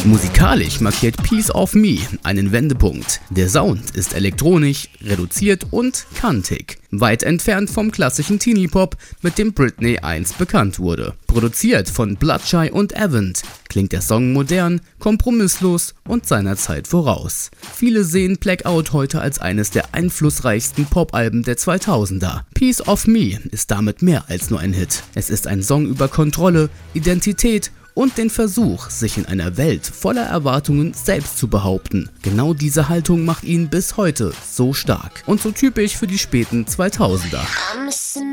Musikalisch markiert Piece of Me einen Wendepunkt. Der Sound ist elektronisch, reduziert und kantig. Weit entfernt vom klassischen Teenie-Pop, mit dem Britney einst bekannt wurde. Produziert von Bloodshy und Avant, klingt der Song modern, kompromisslos und seiner Zeit voraus. Viele sehen Blackout heute als eines der einflussreichsten Pop-Alben der 2000er. Piece of Me ist damit mehr als nur ein Hit. Es ist ein Song über Kontrolle, Identität und den Versuch, sich in einer Welt voller Erwartungen selbst zu behaupten. Genau diese Haltung macht ihn bis heute so stark und so typisch für die späten 2000er.